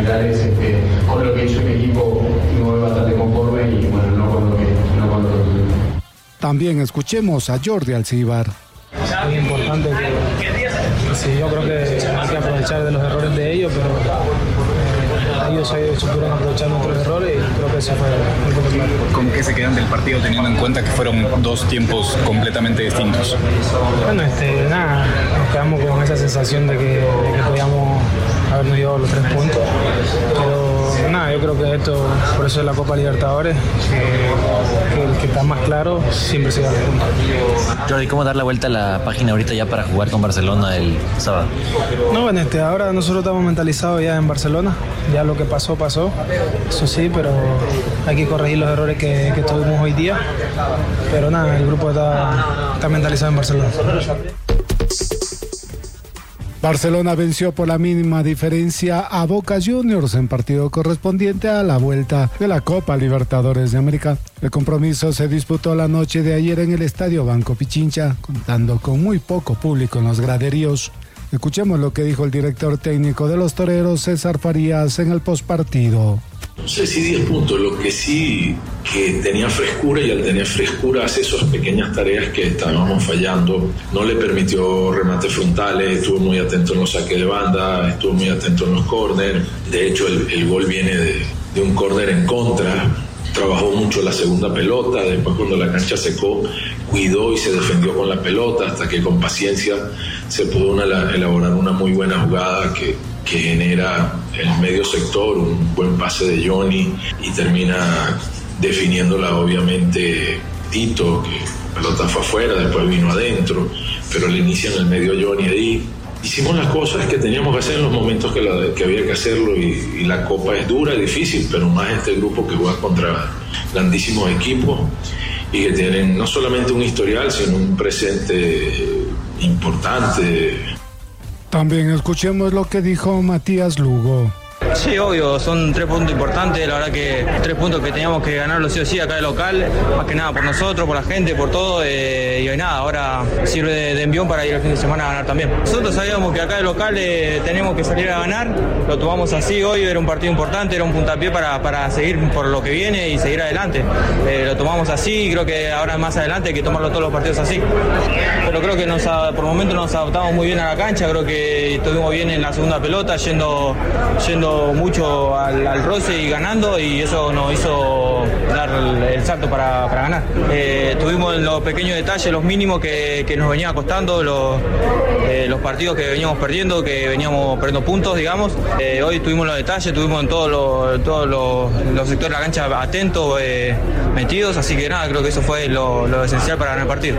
generales con lo que hizo mi equipo me voy bastante conforme y bueno, no con lo que tuvimos. También escuchemos a Jordi Alcibar. Es importante que sí, yo creo que hay que aprovechar de los errores de ellos, pero ellos supieron aprovechar nuestros errores y creo que eso fue muy poco claro. ¿Con qué se quedan del partido teniendo en cuenta que fueron dos tiempos completamente distintos? Bueno, nada, nos quedamos con esa sensación de que podíamos habernos llevado los 3 puntos, pero nada, yo creo que esto, por eso es la Copa Libertadores, que el que está más claro siempre se gana. Jordi, ¿cómo dar la vuelta a la página ahorita ya para jugar con Barcelona el sábado? No, bueno, ahora nosotros estamos mentalizados ya en Barcelona, ya lo que pasó, eso sí, pero hay que corregir los errores que tuvimos hoy día, pero nada, el grupo está mentalizado en Barcelona. Barcelona venció por la mínima diferencia a Boca Juniors en partido correspondiente a la vuelta de la Copa Libertadores de América. El compromiso se disputó la noche de ayer en el Estadio Banco Pichincha, contando con muy poco público en los graderíos. Escuchemos lo que dijo el director técnico de los toreros, César Farías, en el postpartido. No sé si 10 puntos, lo que sí que tenía frescura y al tener frescura hace esas pequeñas tareas que estábamos fallando. No le permitió remates frontales, estuvo muy atento en los saques de banda, estuvo muy atento en los córner. De hecho, el gol viene de un córner en contra. Trabajó mucho la segunda pelota, después cuando la cancha secó, cuidó y se defendió con la pelota hasta que con paciencia se pudo elaborar una muy buena jugada que genera el medio sector, un buen pase de Johnny y termina definiéndola obviamente Tito, que la pelota fue afuera, después vino adentro, pero le inicia en el medio Johnny ahí. Hicimos las cosas que teníamos que hacer en los momentos que había que hacerlo y la Copa es dura, es difícil, pero más este grupo que juega contra grandísimos equipos y que tienen no solamente un historial, sino un presente importante. También escuchemos lo que dijo Matías Lugo. Sí, obvio, son 3 puntos importantes, la verdad que 3 puntos que teníamos que ganarlo sí o sí acá de local, más que nada por nosotros, por la gente, por todo, y hoy nada, ahora sirve de envión para ir el fin de semana a ganar también. Nosotros sabíamos que acá de local teníamos que salir a ganar, lo tomamos así hoy, era un partido importante, era un puntapié para seguir por lo que viene y seguir adelante. Lo tomamos así, creo que ahora más adelante hay que tomarlo todos los partidos así. Pero creo que por momentos nos adaptamos muy bien a la cancha, creo que estuvimos bien en la segunda pelota, yendo mucho al roce y ganando, y eso nos hizo dar el salto para ganar. Tuvimos los pequeños detalles, los mínimos que nos venía costando, los partidos que veníamos perdiendo, que veníamos perdiendo puntos, digamos. Hoy tuvimos los detalles, tuvimos en todos los sectores de la cancha atentos, metidos, así que nada, creo que eso fue lo esencial para ganar el partido.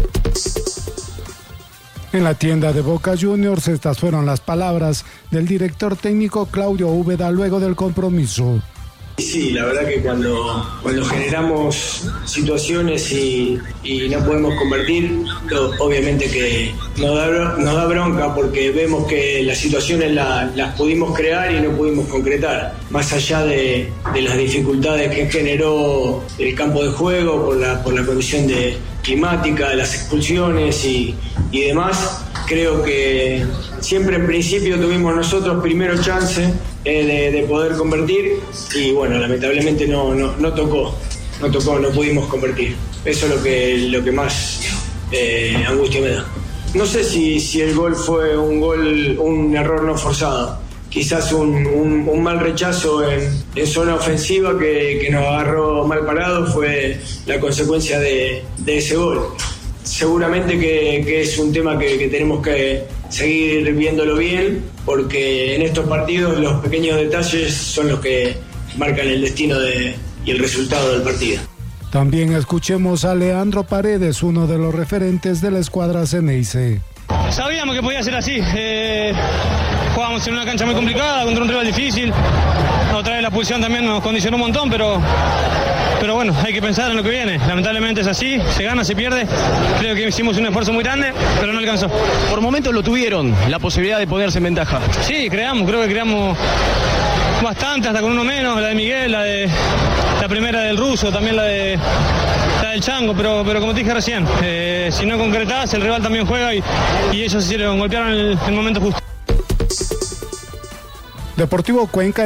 En la tienda de Boca Juniors, estas fueron las palabras del director técnico Claudio Úbeda luego del compromiso. Sí, la verdad que cuando generamos situaciones y no podemos convertir, obviamente que nos da bronca porque vemos que las situaciones las pudimos crear y no pudimos concretar. Más allá de las dificultades que generó el campo de juego por la condición climática, de las expulsiones y demás, creo que siempre en principio tuvimos nosotros primero chance de poder convertir y bueno, lamentablemente no tocó, no pudimos convertir. Eso es lo que más angustia me da. No sé si el gol fue un error no forzado, quizás un mal rechazo en zona ofensiva que nos agarró mal parado fue la consecuencia de ese gol. Seguramente que es un tema que tenemos que seguir viéndolo bien, porque en estos partidos los pequeños detalles son los que marcan el destino y el resultado del partido. También escuchemos a Leandro Paredes, uno de los referentes de la escuadra Ceneice. Sabíamos que podía ser así. Jugábamos en una cancha muy complicada, contra un rival difícil. Otra vez la expulsión también nos condicionó un montón, pero bueno, hay que pensar en lo que viene. Lamentablemente es así, se gana, se pierde. Creo que hicimos un esfuerzo muy grande, pero no alcanzó. Por momentos lo tuvieron, la posibilidad de ponerse en ventaja. Sí, creo que creamos bastante, hasta con uno menos, la de Miguel, la primera del ruso, también la del Chango, pero como te dije recién, si no concretás, el rival también juega y ellos golpearon el momento justo. Deportivo Cuenca